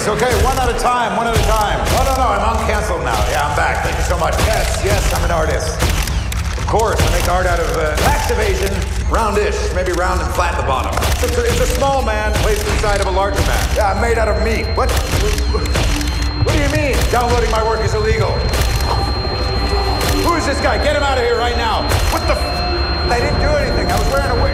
please. Okay, one at a time, one at a time. No, I'm uncanceled now. Yeah, I'm back. Thank you so much. Yes, I'm an artist. Of course, I make art out of tax evasion, roundish, maybe round and flat at the bottom. It's a small man placed inside of a larger man. Yeah, made out of meat. What do you mean? Downloading my work is illegal. Who is this guy? Get him out of here right now. What the I didn't do anything. I was wearing a wig.